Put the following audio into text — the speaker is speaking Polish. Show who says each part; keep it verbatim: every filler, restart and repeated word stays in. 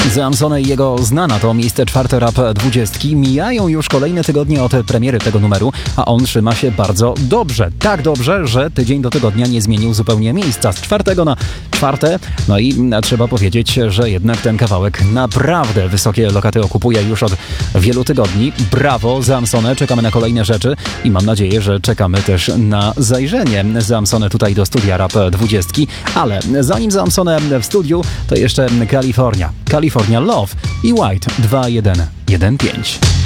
Speaker 1: Zamsone i jego Znana to miejsce czwarte rap dwudziestki. Mijają już kolejne tygodnie od premiery tego numeru, a on trzyma się bardzo dobrze. Tak dobrze, że tydzień do tygodnia nie zmienił zupełnie miejsca. Z czwartego na czwarte. No i trzeba powiedzieć, że jednak ten kawałek naprawdę wysokie lokaty okupuje już od wielu tygodni. Brawo, Zamsone. Czekamy na kolejne rzeczy i mam nadzieję, że czekamy też na zajrzenie Zamsone tutaj do studia rap dwudziestki. Ale zanim Zamsone w studiu, to jeszcze Kalifornia. California Love i White dwa jeden jeden pięć.